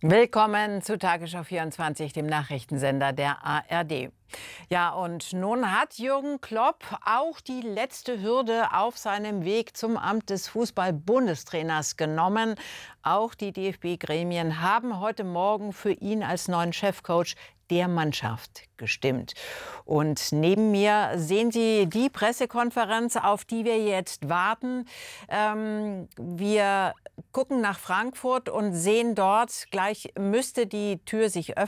Willkommen zu Tagesschau 24, dem Nachrichtensender der ARD. Ja, und nun hat Jürgen Klopp auch die letzte Hürde auf seinem Weg zum Amt des Fußball-Bundestrainers genommen. Auch die DFB-Gremien haben heute Morgen für ihn als neuen Chefcoach der Mannschaft gestimmt. Und neben mir sehen Sie die Pressekonferenz, auf die wir jetzt warten. Wir gucken nach Frankfurt und sehen dort, gleich müsste die Tür sich öffnen.